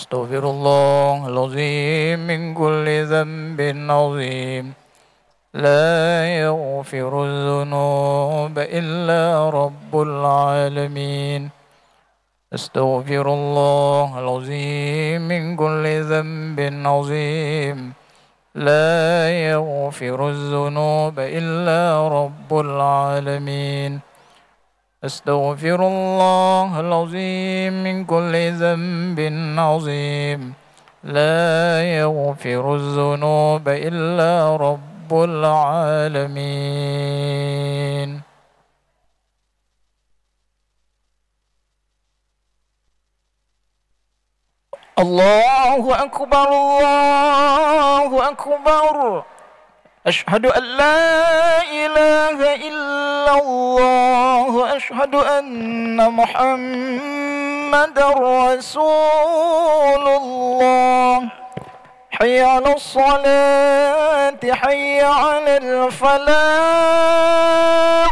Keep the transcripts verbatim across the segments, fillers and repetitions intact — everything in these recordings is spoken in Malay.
أستغفر الله العظيم من كل ذنب عظيم. لا يغفر الذنوب إلا رب العالمين. أستغفر الله العظيم من كل ذنب عظيم. لا يغفر الذنوب إلا رب العالمين. أستغفر الله العظيم من كل ذنب عظيم. لا يغفر الذنوب إلا رب العالمين. الله أكبر الله أكبر. أشهد أن لا إله إلا الله. أشهد أن محمد رسول الله. حي على الصلاة حي على الفلاح.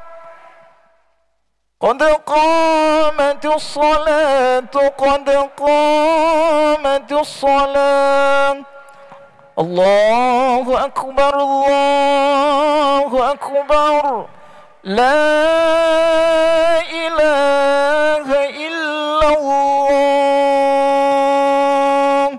قد قامت الصلاة قد قامت الصلاة. الله أكبر الله أكبر. لا إله إلا الله.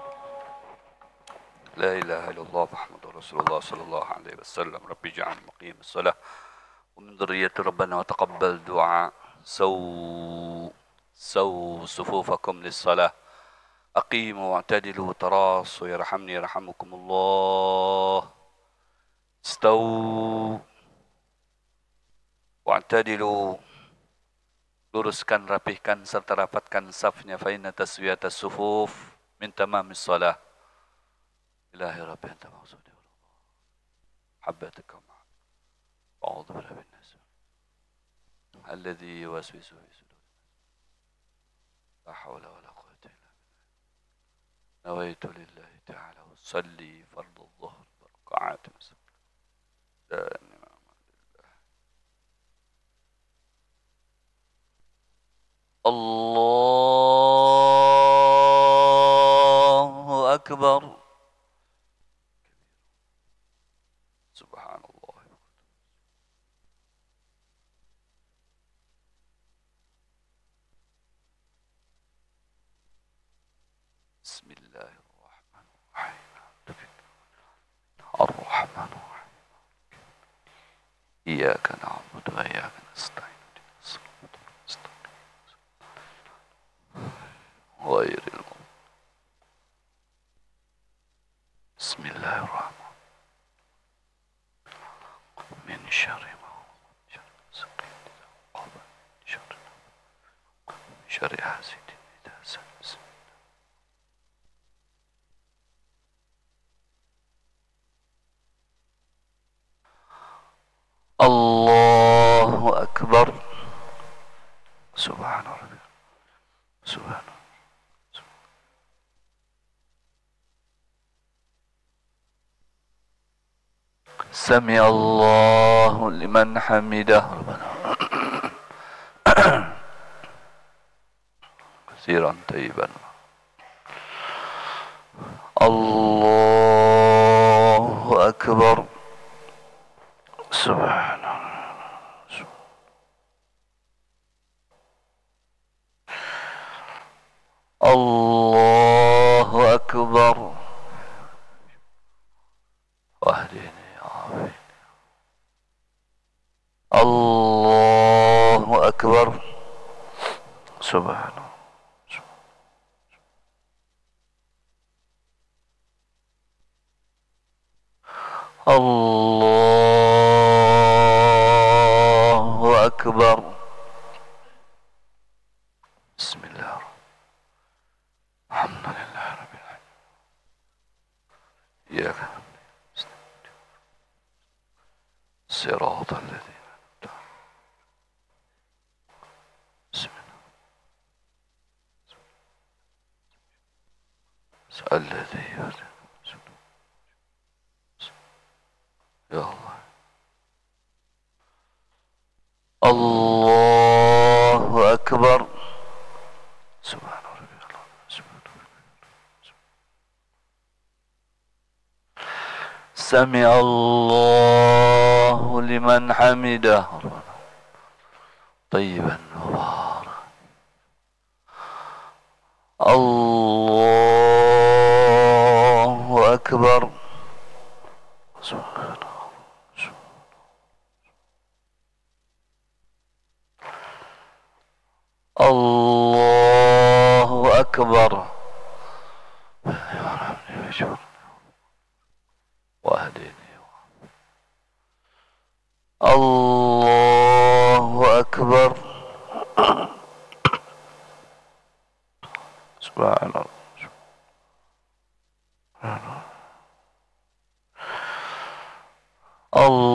لا إله إلا الله محمد رسول الله صلى الله عليه وسلم. رب اجعل مقيم الصلاة ومن ذرية ربنا وتقبل دعاء. سو سو صفوفكم للصلاة. أقيموا واعتدلوا تراصوا يرحمني يرحمكم الله. استووا واعتدلوا. luruskan, rapihkan serta rapatkan safnya. Fa inna taswiyatas sufuf min tamamis salah. Ilahi Rabbi anta maqsudi habbataka ma a'udzu billahi min nas alladhi yuwaswisu fi sudur. La hawla wa la quwwata illa billah. Nawaitu lillahi ta'ala usalli fardhu adh-dhuhr rak'at dan Allahu Akbar. Subhanallah. Bismillahirrahmanirrahim. Ar-Rahmanirrahim. Iyyaka na'budu wa iyyaka nasta'in. غير المغضوب. بسم الله الرحمن من شر ما شر سقيم قبل شر شر حاسد إذا حسد. الله أكبر. سبحان ربي. سبحان سمع الله لمن حمده. ربنا كثيرا طيبا. الله أكبر. سبحان الله أكبر. واهدني الله أكبر. سبحان الله أكبر. بسم الله. الحمد لله رب العالمين. إياك صراط الذين الذي يا الله. الله أكبر. سبحان ربي الله. سبحان ربي. سمع الله لمن حمده طيبا مبارك الله أكبر سبحان الله أكبر واهدني الله أكبر سبحان الله الله